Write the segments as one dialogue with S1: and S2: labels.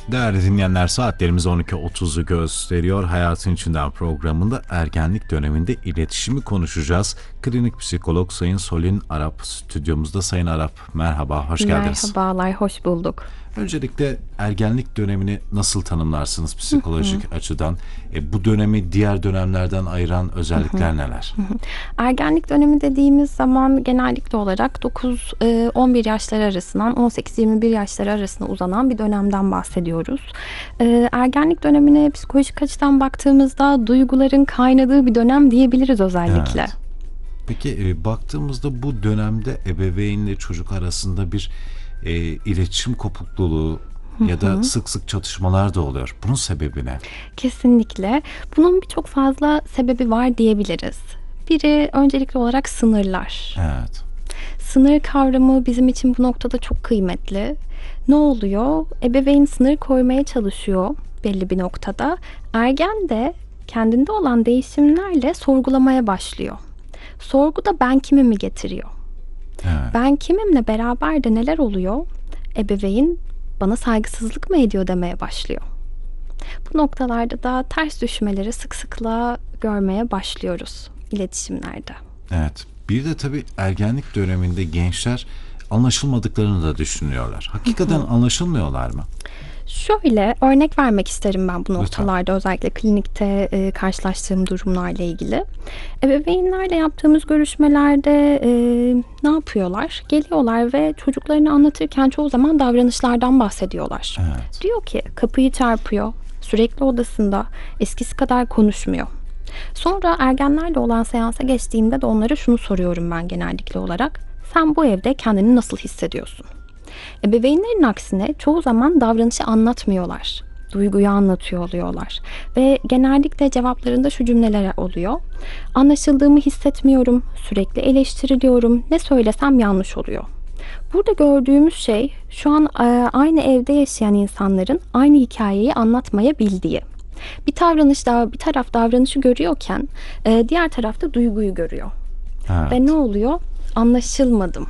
S1: Değerli dinleyenler, saatlerimiz 12.30'u gösteriyor. Hayatın İçinden programında ergenlik döneminde iletişimi konuşacağız. Klinik psikolog Sayın Solin Arap stüdyomuzda. Sayın Arap, merhaba, hoş geldiniz.
S2: Merhabalar, hoş bulduk.
S1: Öncelikle ergenlik dönemini nasıl tanımlarsınız psikolojik açıdan? Bu dönemi diğer dönemlerden ayıran özellikler neler?
S2: Ergenlik dönemi dediğimiz zaman genellikle olarak 9-11 yaşları arasından 18-21 yaşları arasında uzanan bir dönemden bahsediyoruz. Ergenlik dönemine psikolojik açıdan baktığımızda duyguların kaynadığı bir dönem diyebiliriz özellikle.
S1: Evet. Peki baktığımızda bu dönemde ebeveynle çocuk arasında bir iletişim kopukluğu ya da sık sık çatışmalar da oluyor. Bunun sebebi ne?
S2: Kesinlikle. Bunun birçok fazla sebebi var diyebiliriz. Biri öncelikli olarak sınırlar.
S1: Evet.
S2: Sınır kavramı bizim için bu noktada çok kıymetli. Ne oluyor? Ebeveyn sınır koymaya çalışıyor belli bir noktada. Ergen de kendinde olan değişimlerle sorgulamaya başlıyor. Sorgu da ben kimimi getiriyor.
S1: Evet.
S2: Ben kimimle beraber de neler oluyor? Ebeveyn bana saygısızlık mı ediyor demeye başlıyor. Bu noktalarda da ters düşmeleri sık sıkla görmeye başlıyoruz iletişimlerde.
S1: Evet. Bir de tabii ergenlik döneminde gençler anlaşılmadıklarını da düşünüyorlar. Hakikaten anlaşılmıyorlar mı?
S2: Şöyle örnek vermek isterim ben bu noktalarda, özellikle klinikte karşılaştığım durumlarla ilgili. Ebeveynlerle yaptığımız görüşmelerde ne yapıyorlar? Geliyorlar ve çocuklarını anlatırken çoğu zaman davranışlardan bahsediyorlar.
S1: Evet.
S2: Diyor ki kapıyı çarpıyor, sürekli odasında, eskisi kadar konuşmuyor. Sonra ergenlerle olan seansa geçtiğimde de onlara şunu soruyorum ben genellikle olarak. Sen bu evde kendini nasıl hissediyorsun? Ebeveynlerin aksine çoğu zaman davranışı anlatmıyorlar. Duyguyu anlatıyor oluyorlar. Ve genellikle cevaplarında şu cümleler oluyor. Anlaşıldığımı hissetmiyorum, sürekli eleştiriliyorum, ne söylesem yanlış oluyor. Burada gördüğümüz şey şu an aynı evde yaşayan insanların aynı hikayeyi anlatmaya bildiği. Bir taraf davranışı görüyorken diğer tarafta duyguyu görüyor.
S1: Evet.
S2: Ve ne oluyor? Anlaşılmadım.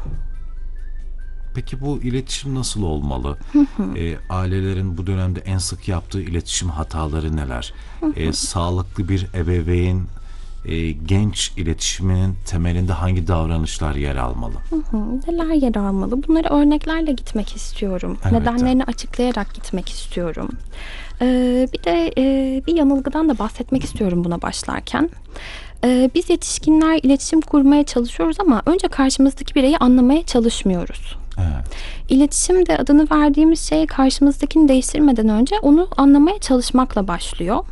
S1: Peki bu iletişim nasıl olmalı? Ailelerin bu dönemde en sık yaptığı iletişim hataları neler? Sağlıklı bir ebeveyn genç iletişiminin temelinde hangi davranışlar yer almalı?
S2: Neler yer almalı? Bunlara örneklerle gitmek istiyorum.
S1: Elbette.
S2: Nedenlerini açıklayarak gitmek istiyorum. Bir de bir yanılgıdan da bahsetmek istiyorum buna başlarken. Biz yetişkinler iletişim kurmaya çalışıyoruz ama önce karşımızdaki bireyi anlamaya çalışmıyoruz.
S1: Evet.
S2: İletişim de adını verdiğimiz şey karşımızdakini değiştirmeden önce onu anlamaya çalışmakla başlıyor.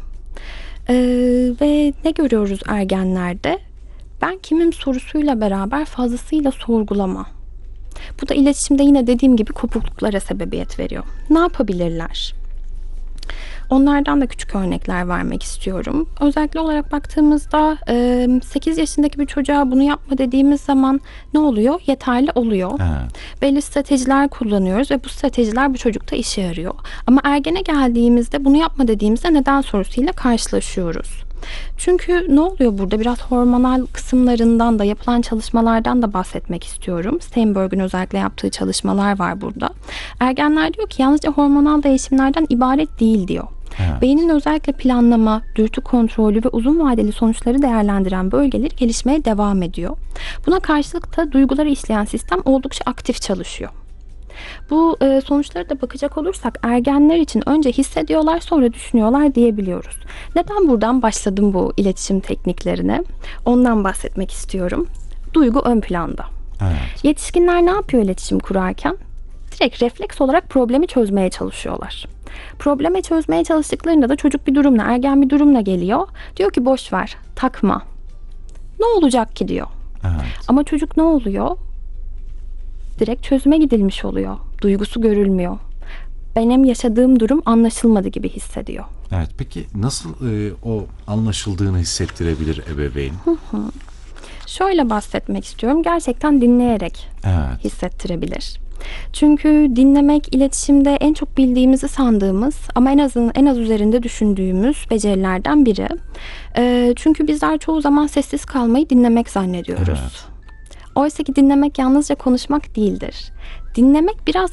S2: Ve ne görüyoruz ergenlerde? Ben kimim sorusuyla beraber fazlasıyla sorgulama. Bu da iletişimde yine dediğim gibi kopukluklara sebebiyet veriyor. Ne yapabilirler? Onlardan da küçük örnekler vermek istiyorum. Özellikle olarak baktığımızda 8 yaşındaki bir çocuğa bunu yapma dediğimiz zaman ne oluyor? Yeterli oluyor.
S1: Evet.
S2: Belli stratejiler kullanıyoruz ve bu stratejiler bu çocukta işe yarıyor. Ama ergene geldiğimizde bunu yapma dediğimizde neden sorusuyla karşılaşıyoruz. Çünkü ne oluyor burada? Biraz hormonal kısımlarından da yapılan çalışmalardan da bahsetmek istiyorum. Steinberg'ün özellikle yaptığı çalışmalar var burada. Ergenler diyor ki yalnızca hormonal değişimlerden ibaret değil diyor.
S1: Evet.
S2: Beynin özellikle planlama, dürtü kontrolü ve uzun vadeli sonuçları değerlendiren bölgeleri gelişmeye devam ediyor. Buna karşılık da duyguları işleyen sistem oldukça aktif çalışıyor. Bu sonuçlara da bakacak olursak ergenler için önce hissediyorlar sonra düşünüyorlar diyebiliyoruz. Neden buradan başladım bu iletişim tekniklerine? Ondan bahsetmek istiyorum. Duygu ön planda.
S1: Evet.
S2: Yetişkinler ne yapıyor iletişim kurarken? Direkt refleks olarak problemi çözmeye çalışıyorlar. Problemi çözmeye çalıştıklarında da çocuk bir durumla, ergen bir durumla geliyor. Diyor ki boş ver, takma. Ne olacak ki diyor.
S1: Evet.
S2: Ama çocuk ne oluyor? Direkt çözüme gidilmiş oluyor. Duygusu görülmüyor. Benim yaşadığım durum anlaşılmadı gibi hissediyor.
S1: Evet. Peki nasıl o anlaşıldığını hissettirebilir ebeveyn?
S2: Şöyle bahsetmek istiyorum. Gerçekten dinleyerek
S1: Evet.
S2: hissettirebilir. Çünkü dinlemek iletişimde en çok bildiğimizi sandığımız ama en az üzerinde düşündüğümüz becerilerden biri. Çünkü bizler çoğu zaman sessiz kalmayı dinlemek zannediyoruz.
S1: Evet.
S2: Oysa ki dinlemek yalnızca konuşmak değildir. Dinlemek biraz